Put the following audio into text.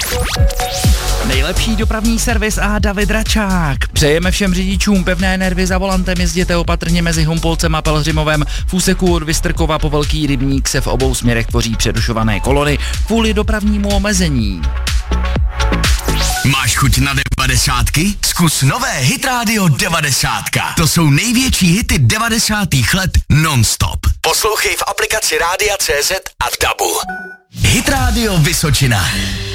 Nejlepší dopravní servis a David Račák. Přejeme všem řidičům pevné nervy za volantem, jezděte opatrně mezi Humpolcem a Pelhřimovem. V úseku od Vystrkova po Velký Rybník se v obou směrech tvoří přerušované kolony kvůli dopravnímu omezení. Máš chuť na 90? Zkus nové Hit Radio 90. To jsou největší hity 90. let non-stop. Poslouchej v aplikaci Rádia.cz a v DABu. Hit Radio Vysočina.